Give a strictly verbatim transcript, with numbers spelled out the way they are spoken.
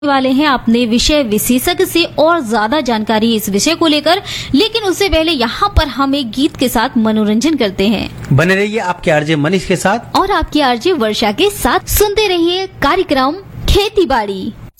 वाले हैं अपने विषय विशेषज्ञ से और ज्यादा जानकारी इस विषय को लेकर, लेकिन उससे पहले यहाँ पर हम एक गीत के साथ मनोरंजन करते हैं। बने रहिए आपके आरजे मनीष के साथ और आपकी आरजे वर्षा के साथ। सुनते रहिए कार्यक्रम खेती बाड़ी।